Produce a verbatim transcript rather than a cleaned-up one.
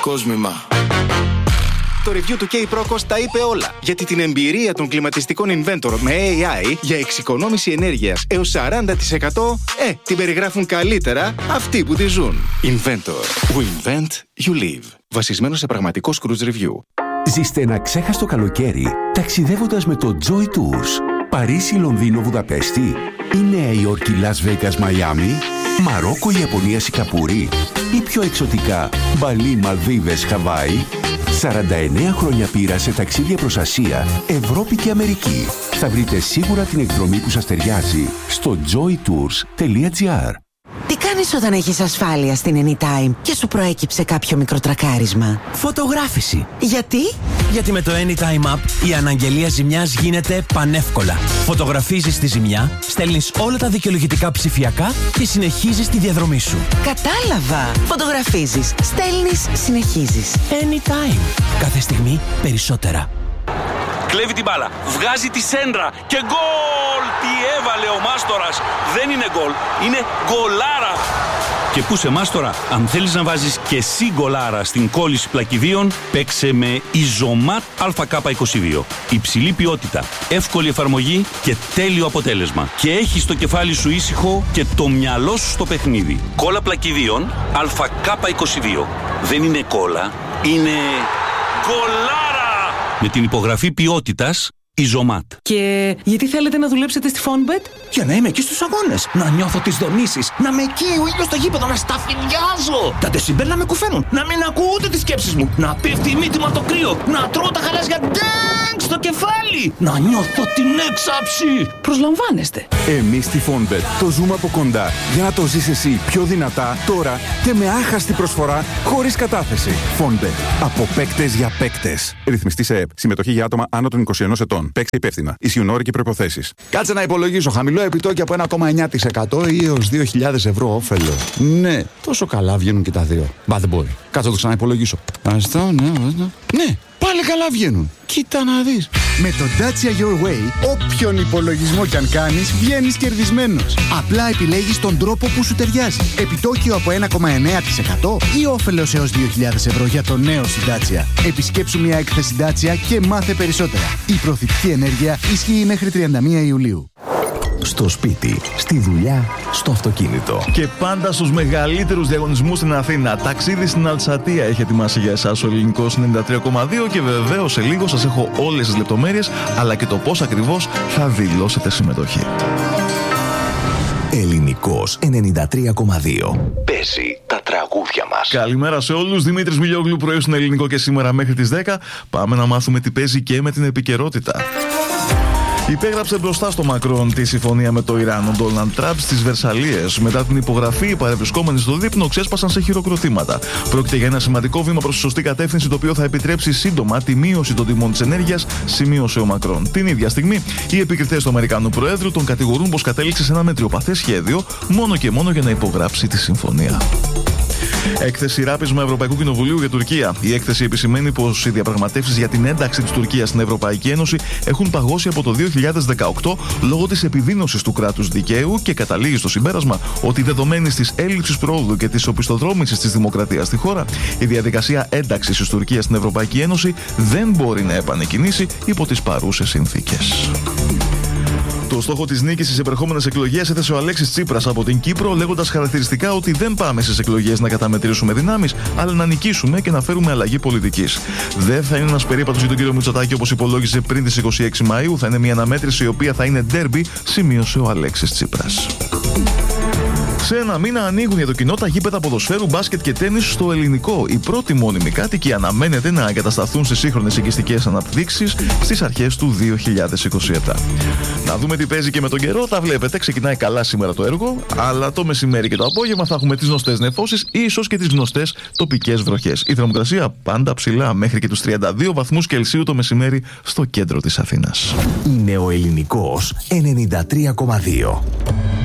κόσμημα. Το review του K-Procos τα είπε όλα. Γιατί την εμπειρία των κλιματιστικών Inventor με έι άι για εξοικονόμηση ενέργειας έως σαράντα τοις εκατό ε, την περιγράφουν καλύτερα αυτοί που τη ζουν. Inventor. We invent, you live. Βασισμένο σε πραγματικό cruise review. Ζήστε ένα ξέχαστο καλοκαίρι ταξιδεύοντας με το Joy Tours. Παρίσι, Λονδίνο, Βουδαπέστη ή Νέα Υόρκη, Las Vegas, Μαϊάμι, Μαρόκο, Ιαπωνία, Σιγκαπούρη ή πιο εξωτικά Μπαλί, Μαλδίβες, Χαβάη. σαράντα εννέα χρόνια πείρα σε ταξίδια προς Ασία, Ευρώπη και Αμερική. Θα βρείτε σίγουρα την εκδρομή που σας ταιριάζει στο joy tours τελεία gr. Τι κάνεις όταν έχεις ασφάλεια στην Anytime και σου προέκυψε κάποιο μικροτρακάρισμα? Φωτογράφηση. Γιατί? Γιατί με το Anytime App η αναγγελία ζημιάς γίνεται πανεύκολα. Φωτογραφίζεις τη ζημιά, στέλνεις όλα τα δικαιολογητικά ψηφιακά και συνεχίζεις τη διαδρομή σου. Κατάλαβα. Φωτογραφίζεις, στέλνεις, συνεχίζεις. Anytime. Κάθε στιγμή περισσότερα. Κλέβει την μπάλα, βγάζει τη σέντρα και γκολ! Τι έβαλε ο Μάστορας! Δεν είναι γκολ, είναι γκολάρα! Και πού σε Μάστορα, αν θέλεις να βάζεις και εσύ γκολάρα στην κόλληση πλακιδίων, παίξε με Ιζωμάτ Α Κ είκοσι δύο. Υψηλή ποιότητα, εύκολη εφαρμογή και τέλειο αποτέλεσμα. Και έχεις το κεφάλι σου ήσυχο και το μυαλό σου στο παιχνίδι. Κόλλα πλακιδίων Α Κ είκοσι δύο. Δεν είναι κόλλα, είναι γκολάρα! Με την υπογραφή ποιότητας Ιζωμάτ. Και γιατί θέλετε να δουλέψετε στη Fonbet? Για να είμαι εκεί στους αγώνες, να νιώθω τις δονήσεις, να με καίει ο ήλιος στο γήπεδο, να σταφυδιάζω. Τα δεσιμπέλ να με κουφαίνουν, να μην ακούω ούτε τις σκέψεις μου, να πέφτει η μύτη μου από το κρύο, να τρώω τα γαλάζια ντάγκ στο κεφάλι, να νιώθω την έξαψη. Προσλαμβάνεστε. Εμείς στη Fonbet το ζούμε από κοντά για να το ζεις εσύ πιο δυνατά τώρα και με άχαστη προσφορά χωρίς κατάθεση. Fonbet. Από παίκτες για παίκτες. Ρυθμιστή σε ΕΠ. Συμμετοχή για άτομα άνω των είκοσι ενός ετών. Παίξτε υπεύθυνα. Ισχύουν όροι και προϋποθέσεις. Κάτσε να υπολογίσω. Χαμηλό επιτόκιο από ένα κόμμα εννιά τοις εκατό ή έως δύο χιλιάδες ευρώ όφελο. Ναι, τόσο καλά βγαίνουν και τα δύο. Μπα, δεν μπορεί. Κάτσε να το ξαναυπολογίσω. Αυτό, ναι, ναι. Ναι, πάλι καλά βγαίνουν. Κοίτα να δεις. Με το Dacia Your Way, όποιον υπολογισμό κι αν κάνεις, βγαίνεις κερδισμένος. Απλά επιλέγεις τον τρόπο που σου ταιριάζει. Επιτόκιο από ένα κόμμα εννιά τοις εκατό ή όφελος έως δύο χιλιάδες ευρώ για το νέο Dacia. Επισκέψου μια έκθεση Dacia και μάθε περισσότερα. Η προθυμική ενέργεια ισχύει μέχρι τριάντα μία Ιουλίου. Στο σπίτι, στη δουλειά, στο αυτοκίνητο. Και πάντα στους μεγαλύτερους διαγωνισμούς στην Αθήνα. Ταξίδι στην Αλσατία έχει ετοιμάσει για εσάς ο Ελληνικός ενενήντα τρία κόμμα δύο και βεβαίως σε λίγο σας έχω όλες τις λεπτομέρειες αλλά και το πώς ακριβώς θα δηλώσετε συμμετοχή. Ελληνικός ενενήντα τρία κόμμα δύο. Παίζει τα τραγούδια μας. Καλημέρα σε όλους. Δημήτρης Μιλιόγλου, πρωί στον Ελληνικό και σήμερα μέχρι τις δέκα. Πάμε να μάθουμε τι παίζει και με την επικαιρότητα. Υπέγραψε μπροστά στο Μακρόν τη συμφωνία με το Ιράν ο Ντόναλντ Τραμπ στις Βερσαλίες. Μετά την υπογραφή, οι παρευρισκόμενοι στο δείπνο ξέσπασαν σε χειροκροτήματα. Πρόκειται για ένα σημαντικό βήμα προς τη σωστή κατεύθυνση, το οποίο θα επιτρέψει σύντομα τη μείωση των τιμών της ενέργειας, σημείωσε ο Μακρόν. Την ίδια στιγμή, οι επικριτές του Αμερικανού Προέδρου τον κατηγορούν πως κατέληξε σε ένα μετριοπαθές σχέδιο μόνο και μόνο για να υπογράψει τη συμφωνία. Έκθεση ράπισμα Ευρωπαϊκού Κοινοβουλίου για Τουρκία. Η έκθεση επισημαίνει πως οι διαπραγματεύσεις για την ένταξη της Τουρκίας στην Ευρωπαϊκή Ένωση έχουν παγώσει από το δύο χιλιάδες δεκαοκτώ λόγω της επιδείνωσης του κράτους δικαίου και καταλήγει στο συμπέρασμα ότι δεδομένης της έλλειψης προόδου και της οπισθοδρόμησης της δημοκρατίας στη χώρα, η διαδικασία ένταξης της Τουρκίας στην Ευρωπαϊκή Ένωση δεν μπορεί να επανεκκινήσει υπό τις παρούσες συνθήκες. Το στόχο της νίκης στις επερχόμενες εκλογές έθεσε ο Αλέξης Τσίπρας από την Κύπρο, λέγοντας χαρακτηριστικά ότι δεν πάμε στις εκλογές να καταμετρήσουμε δυνάμεις, αλλά να νικήσουμε και να φέρουμε αλλαγή πολιτικής. Δεν θα είναι ένας περίπατος για τον κύριο Μητσοτάκη όπως υπολόγιζε πριν τις είκοσι έξι Μαΐου, θα είναι μια αναμέτρηση η οποία θα είναι ντέρμπι, σημείωσε ο Αλέξης Τσίπρας. Σε ένα μήνα ανοίγουν για το κοινό τα γήπεδα ποδοσφαίρου, μπάσκετ και τένις στο Ελληνικό. Οι πρώτοι μόνιμοι κάτοικοι αναμένεται να εγκατασταθούν στις σύγχρονες οικιστικές αναπτύξεις στις αρχές του δύο χιλιάδες είκοσι επτά. Να δούμε τι παίζει και με τον καιρό. Τα βλέπετε, ξεκινάει καλά σήμερα το έργο, αλλά το μεσημέρι και το απόγευμα θα έχουμε τις γνωστές νεφώσεις, ίσως και τις γνωστές τοπικές βροχές. Η θερμοκρασία πάντα ψηλά, μέχρι και τους τριάντα δύο βαθμούς Κελσίου το μεσημέρι στο κέντρο της Αθήνας. Είναι ο Ελληνικός ενενήντα τρία κόμμα δύο.